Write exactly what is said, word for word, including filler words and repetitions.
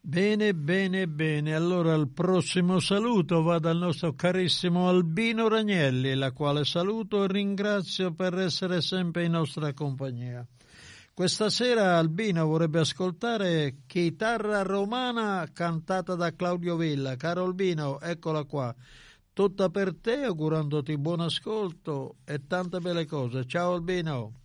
Bene, bene, bene. Allora il prossimo saluto va dal nostro carissimo Albino Ragnelli, la quale saluto e ringrazio per essere sempre in nostra compagnia. Questa sera Albino vorrebbe ascoltare Chitarra Romana cantata da Claudio Villa. Caro Albino, eccola qua. Tutta per te, augurandoti buon ascolto e tante belle cose. Ciao Albino.